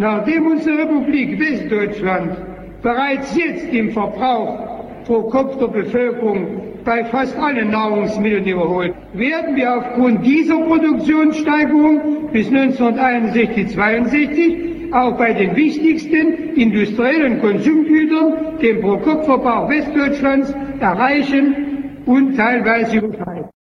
Nachdem unsere Republik Westdeutschland bereits jetzt im Verbrauch pro Kopf der Bevölkerung bei fast allen Nahrungsmitteln überholt, werden wir aufgrund dieser Produktionssteigerung bis 1961/62 auch bei den wichtigsten industriellen Konsumgütern den Pro-Kopf-Verbrauch Westdeutschlands erreichen und teilweise überschreiten.